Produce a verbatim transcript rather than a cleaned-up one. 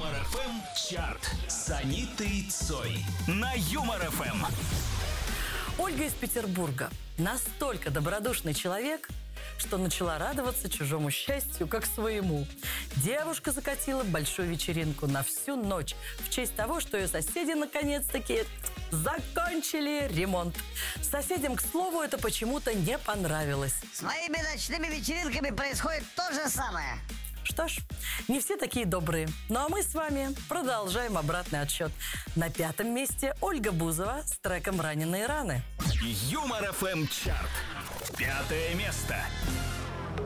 Юмор эф эм чарт с Анитой Цой на Юмор эф эм. Ольга из Петербурга настолько добродушный человек, что начала радоваться чужому счастью, как своему. Девушка закатила большую вечеринку на всю ночь в честь того, что ее соседи наконец-таки закончили ремонт. Соседям, к слову, это почему-то не понравилось. С моими ночными вечеринками происходит то же самое. Что ж, не все такие добрые. Ну а мы с вами продолжаем обратный отсчет. На пятом месте Ольга Бузова с треком «Раненые раны». Юмор эф эм чарт. Пятое место.